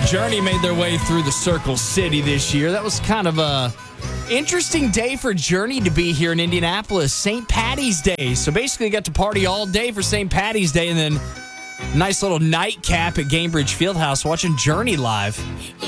Journey made their way through the Circle City this year. That was kind of a interesting day for Journey to be here in Indianapolis, St. Patty's Day. So basically got to party all day for St. Patty's Day and then nice little nightcap at Gainbridge Fieldhouse watching Journey live.